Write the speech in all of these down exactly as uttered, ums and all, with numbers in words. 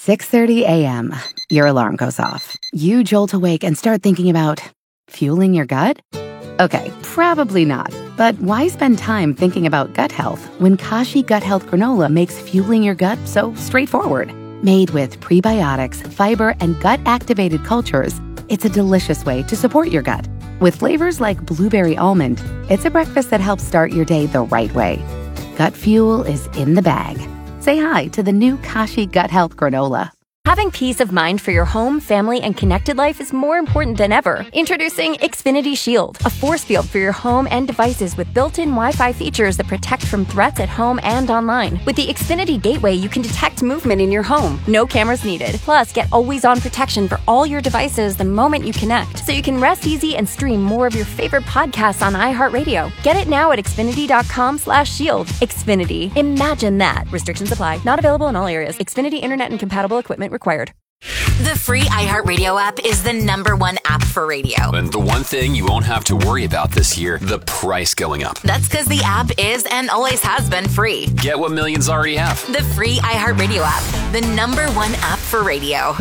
six thirty a.m. Your alarm goes off. You jolt awake and start thinking about fueling your gut? Okay, probably not. But why spend time thinking about gut health when Kashi Gut Health Granola makes fueling your gut so straightforward? Made with prebiotics, fiber, and gut-activated cultures, it's a delicious way to support your gut. With flavors like blueberry almond, it's a breakfast that helps start your day the right way. Gut fuel is in the bag. Say hi to the new Kashi Gut Health Granola. Having peace of mind for your home, family, and connected life is more important than ever. Introducing Xfinity Shield, a force field for your home and devices with built-in Wi-Fi features that protect from threats at home and online. With the Xfinity Gateway, you can detect movement in your home. No cameras needed. Plus, get always-on protection for all your devices the moment you connect, so you can rest easy and stream more of your favorite podcasts on iHeartRadio. Get it now at Xfinity.com slash shield. Xfinity. Imagine that. Restrictions apply. Not available in all areas. Xfinity Internet and compatible equipment required. The free iHeartRadio app is the number one app for radio. And the one thing you won't have to worry about this year, the price going up. That's because the app is and always has been free. Get what millions already have. The free iHeartRadio app, the number one app for radio.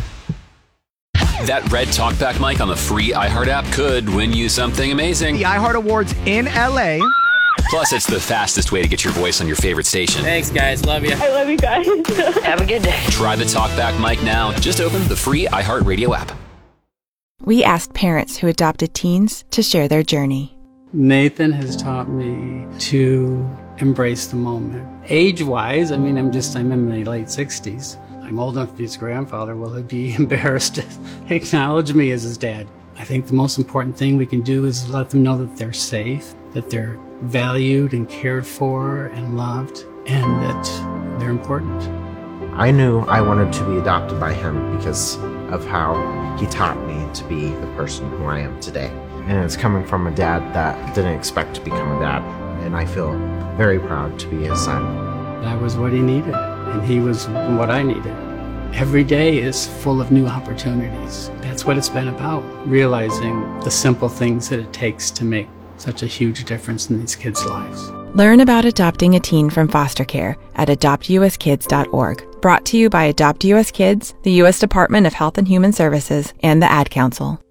That red talkback mic on the free iHeart app could win you something amazing. The iHeart Awards in L A. Plus, it's the fastest way to get your voice on your favorite station. Thanks, guys. Love you. I love you guys. Have a good day. Try the TalkBack mic now. Just open the free iHeartRadio app. We asked parents who adopted teens to share their journey. Nathan has taught me to embrace the moment. Age-wise, I mean, I'm just, I'm in my late sixties. I'm old enough to be his grandfather. Will he be embarrassed to acknowledge me as his dad? I think the most important thing we can do is let them know that they're safe, that they're valued and cared for and loved, and that they're important. I knew I wanted to be adopted by him because of how he taught me to be the person who I am today. And it's coming from a dad that didn't expect to become a dad, and I feel very proud to be his son. That was what he needed, and he was what I needed. Every day is full of new opportunities. That's what it's been about, realizing the simple things that it takes to make such a huge difference in these kids' lives. Learn about adopting a teen from foster care at adopt u s kids dot org. Brought to you by Adopt U S Kids, the U S Department of Health and Human Services, and the Ad Council.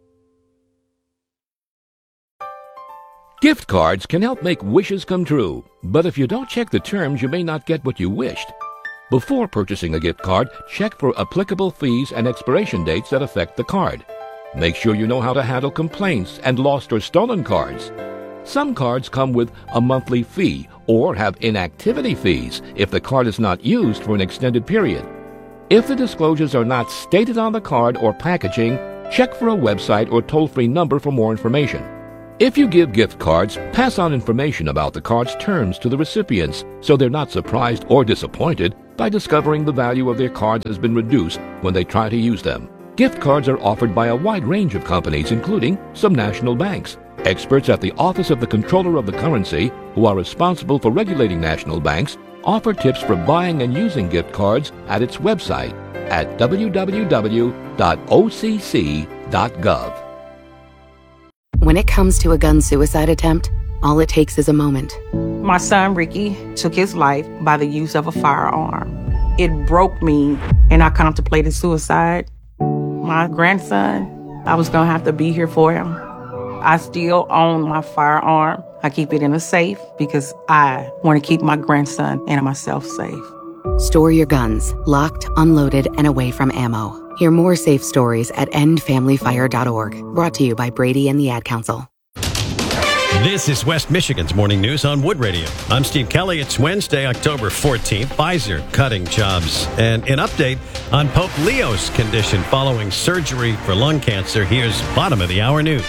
Gift cards can help make wishes come true, but if you don't check the terms, you may not get what you wished. Before purchasing a gift card, check for applicable fees and expiration dates that affect the card. Make sure you know how to handle complaints and lost or stolen cards. Some cards come with a monthly fee or have inactivity fees if the card is not used for an extended period. If the disclosures are not stated on the card or packaging, check for a website or toll-free number for more information. If you give gift cards, pass on information about the card's terms to the recipients so they're not surprised or disappointed by discovering the value of their cards has been reduced when they try to use them. Gift cards are offered by a wide range of companies, including some national banks. Experts at the Office of the Comptroller of the Currency, who are responsible for regulating national banks, offer tips for buying and using gift cards at its website at w w w dot o c c dot gov. When it comes to a gun suicide attempt, all it takes is a moment. My son, Ricky, took his life by the use of a firearm. It broke me, and I contemplated suicide. My grandson, I was going to have to be here for him. I still own my firearm. I keep it in a safe because I want to keep my grandson and myself safe. Store your guns, locked, unloaded, and away from ammo. Hear more safe stories at end family fire dot org. Brought to you by Brady and the Ad Council. This is West Michigan's Morning News on Wood Radio. I'm Steve Kelly. It's Wednesday, October fourteenth. Pfizer cutting jobs. And an update on Pope Leo's condition following surgery for lung cancer. Here's bottom of the hour news.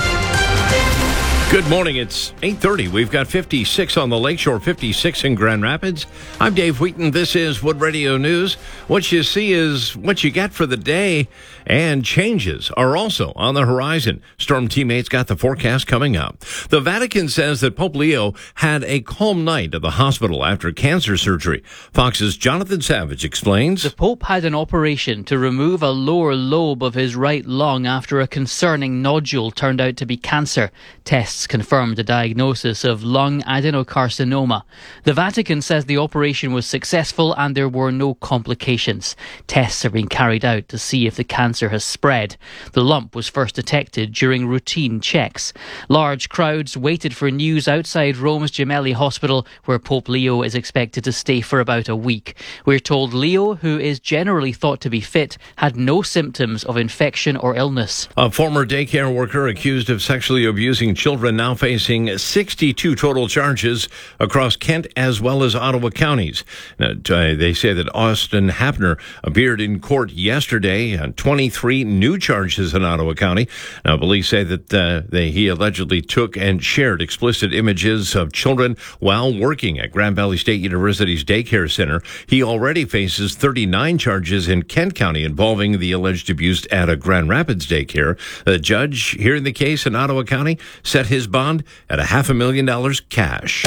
Good morning. It's eight thirty. We've got fifty-six on the Lakeshore, fifty-six in Grand Rapids. I'm Dave Wheaton. This is Wood Radio News. What you see is what you get for the day, and changes are also on the horizon. Storm Teammates got the forecast coming up. The Vatican says that Pope Leo had a calm night at the hospital after cancer surgery. Fox's Jonathan Savage explains. The Pope had an operation to remove a lower lobe of his right lung after a concerning nodule turned out to be cancer. Tests tests confirmed a diagnosis of lung adenocarcinoma. The Vatican says the operation was successful and there were no complications. Tests are being carried out to see if the cancer has spread. The lump was first detected during routine checks. Large crowds waited for news outside Rome's Gemelli Hospital, where Pope Leo is expected to stay for about a week. We're told Leo, who is generally thought to be fit, had no symptoms of infection or illness. A former daycare worker accused of sexually abusing children now facing sixty-two total charges across Kent as well as Ottawa counties. Now, they say that Austin Hapner appeared in court yesterday on twenty-three new charges in Ottawa County. Now, police say that uh, they, he allegedly took and shared explicit images of children while working at Grand Valley State University's daycare center. He already faces thirty-nine charges in Kent County involving the alleged abuse at a Grand Rapids daycare. The judge hearing the case in Ottawa County set his bond at a half a million dollars cash.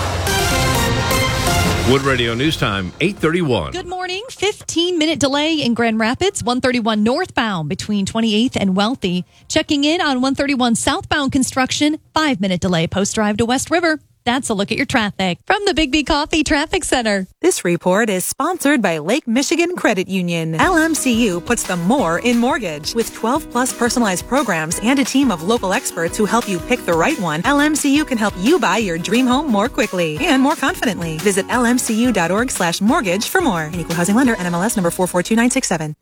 Wood Radio News Time, eight thirty-one. Good morning. fifteen-minute delay in Grand Rapids, one thirty-one northbound between twenty-eighth and Wealthy. Checking in on one thirty-one southbound construction, five-minute delay post-drive to West River. That's a look at your traffic from the Big B Coffee Traffic Center. This report is sponsored by Lake Michigan Credit Union. L M C U puts the more in mortgage. With twelve plus personalized programs and a team of local experts who help you pick the right one, L M C U can help you buy your dream home more quickly and more confidently. Visit lmcu.org slash mortgage for more. An equal housing lender, N M L S number four four two nine six seven.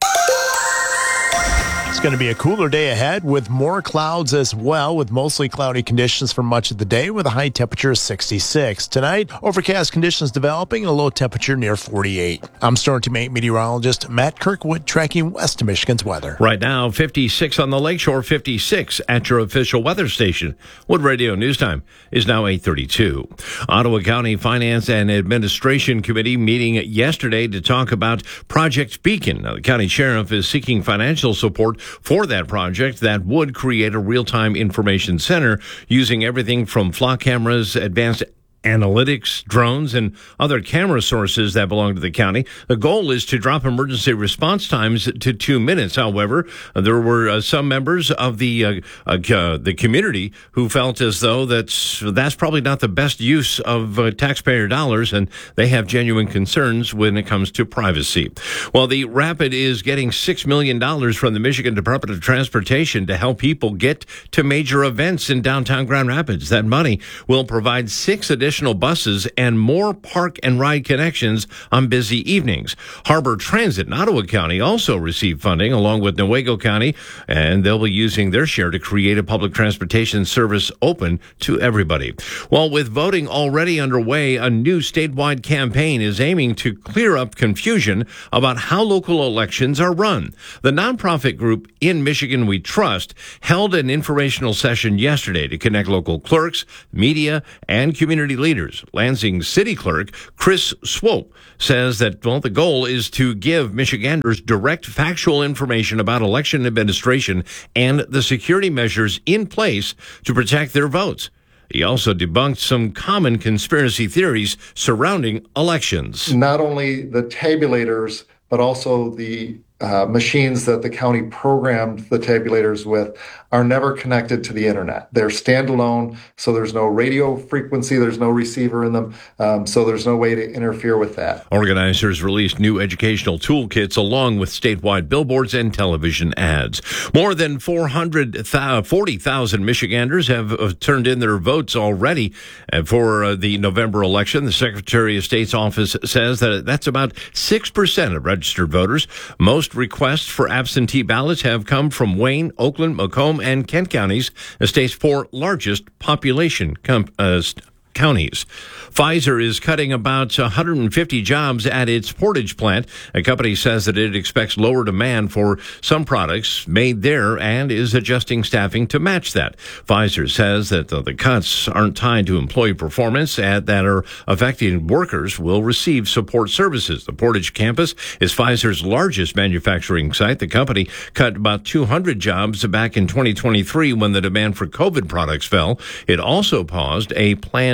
It's going to be a cooler day ahead with more clouds as well, with mostly cloudy conditions for much of the day with a high temperature of sixty-six. Tonight, overcast conditions developing, a low temperature near forty-eight. I'm Storm Team eight meteorologist Matt Kirkwood tracking West Michigan's weather. Right now, fifty-six on the lakeshore, fifty-six at your official weather station. Wood Radio News Time is now eight thirty-two. Ottawa County Finance and Administration Committee meeting yesterday to talk about Project Beacon. Now, the county sheriff is seeking financial support for that project that would create a real-time information center using everything from flock cameras, advanced analytics, drones, and other camera sources that belong to the county. The goal is to drop emergency response times to two minutes. However, there were uh, some members of the uh, uh, the community who felt as though that's that's probably not the best use of uh, taxpayer dollars, and they have genuine concerns when it comes to privacy. Well, the Rapid is getting six million dollars from the Michigan Department of Transportation to help people get to major events in downtown Grand Rapids. That money will provide six additional additional buses and more park and ride connections on busy evenings. Harbor Transit in Ottawa County also received funding along with Newaygo County, and they'll be using their share to create a public transportation service open to everybody. Well, with voting already underway, a new statewide campaign is aiming to clear up confusion about how local elections are run. The nonprofit group In Michigan We Trust held an informational session yesterday to connect local clerks, media, and community leaders. Lansing City Clerk Chris Swope says that, well, the goal is to give Michiganders direct factual information about election administration and the security measures in place to protect their votes. He also debunked some common conspiracy theories surrounding elections. Not only the tabulators, but also the uh, machines that the county programmed the tabulators with are never connected to the internet. They're standalone, so there's no radio frequency, there's no receiver in them, um, so there's no way to interfere with that. Organizers released new educational toolkits along with statewide billboards and television ads. More than four hundred forty thousand Michiganders have turned in their votes already for the November election. The Secretary of State's office says that that's about six percent of registered voters. Most requests for absentee ballots have come from Wayne, Oakland, Macomb, and Kent counties, the state's four largest population com- uh, st- counties. Pfizer is cutting about one hundred fifty jobs at its Portage plant. A company says that it expects lower demand for some products made there and is adjusting staffing to match that. Pfizer says that the cuts aren't tied to employee performance and that are affecting workers will receive support services. The Portage campus is Pfizer's largest manufacturing site. The company cut about two hundred jobs back in twenty twenty-three when the demand for COVID products fell. It also paused a planned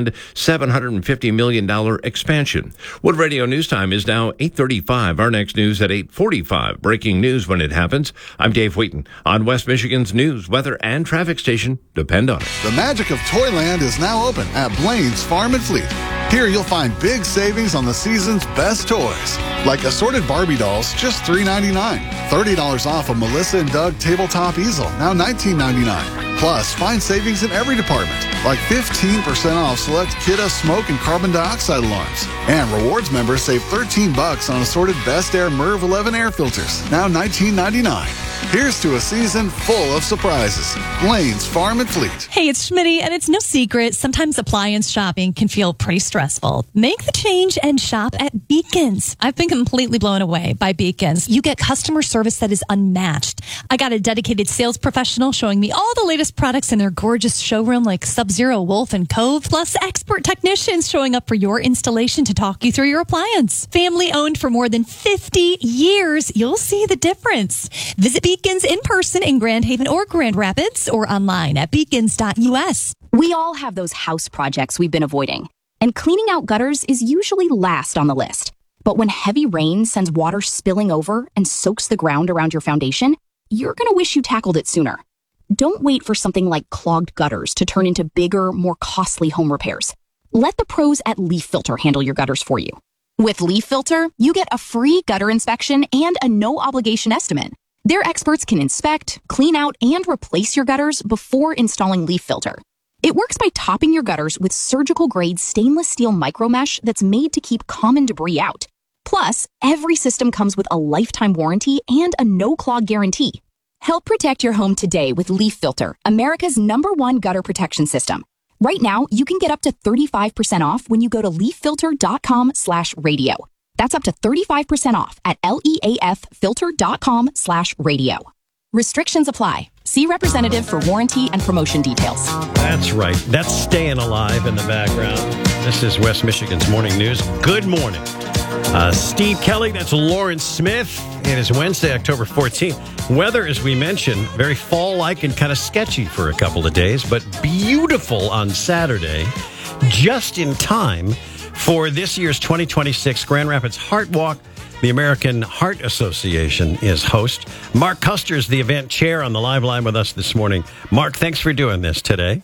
and seven hundred fifty million dollars expansion. Wood Radio News Time is now eight thirty-five. Our next news at eight forty-five. Breaking news when it happens. I'm Dave Wheaton on West Michigan's news, weather, and traffic station. Depend on it. The magic of Toyland is now open at Blaine's Farm and Fleet. Here you'll find big savings on the season's best toys, like assorted Barbie dolls, just three ninety-nine. thirty dollars off a Melissa and Doug tabletop easel, now nineteen ninety-nine. Plus, find savings in every department, like fifteen percent off select Kidda smoke and carbon dioxide alarms. And rewards members save thirteen bucks on assorted Best Air Merv eleven air filters, now nineteen ninety-nine. Here's to a season full of surprises. Blaine's Farm and Fleet. Hey, it's Schmitty, and it's no secret. Sometimes appliance shopping can feel pretty stressful. Make the change and shop at Beacons. I've been completely blown away by Beacons. You get customer service that is unmatched. I got a dedicated sales professional showing me all the latest products in their gorgeous showroom like Sub-Zero, Wolf, and Cove, plus expert technicians showing up for your installation to talk you through your appliance. Family owned for more than fifty years. You'll see the difference. Visit Beacons in person in Grand Haven or Grand Rapids, or online at beacons dot U S. We all have those house projects we've been avoiding, and cleaning out gutters is usually last on the list. But when heavy rain sends water spilling over and soaks the ground around your foundation, you're going to wish you tackled it sooner. Don't wait for something like clogged gutters to turn into bigger, more costly home repairs. Let the pros at Leaf Filter handle your gutters for you. With Leaf Filter, you get a free gutter inspection and a no-obligation estimate. Their experts can inspect, clean out, and replace your gutters before installing Leaf Filter. It works by topping your gutters with surgical-grade stainless steel micromesh that's made to keep common debris out. Plus, every system comes with a lifetime warranty and a no-clog guarantee. Help protect your home today with Leaf Filter, America's number one gutter protection system. Right now, you can get up to thirty-five percent off when you go to leaf filter dot com slash radio. That's up to thirty-five percent off at leaf filter dot com slash radio. Restrictions apply. See representative for warranty and promotion details. That's right. That's Staying Alive in the background. This is West Michigan's Morning News. Good morning. Uh, Steve Kelly, that's Lauren Smith. It is Wednesday, October fourteenth. Weather, as we mentioned, very fall-like and kind of sketchy for a couple of days, but beautiful on Saturday, just in time for this year's twenty twenty-six Grand Rapids Heart Walk. The American Heart Association is host. Mark Custer is the event chair on the live line with us this morning. Mark, thanks for doing this today.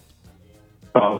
Oh.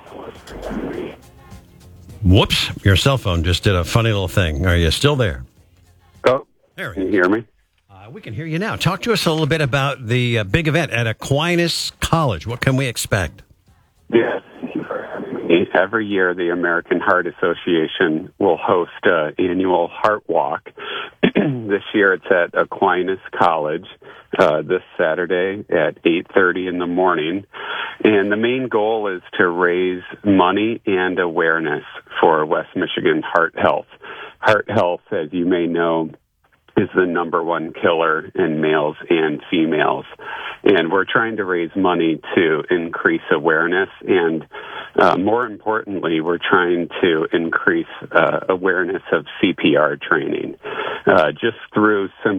Whoops, your cell phone just did a funny little thing. Are you still there? Oh, there can you hear me? Uh, we can hear you now. Talk to us a little bit about the uh, big event at Aquinas College. What can we expect? Yes. Every year, the American Heart Association will host an annual Heart Walk. This year, it's at Aquinas College uh, this Saturday at eight thirty in the morning. And the main goal is to raise money and awareness for West Michigan heart health. Heart health, as you may know, is the number one killer in males and females. And we're trying to raise money to increase awareness. And uh, more importantly, we're trying to increase uh, awareness of C P R training. Uh, just through simple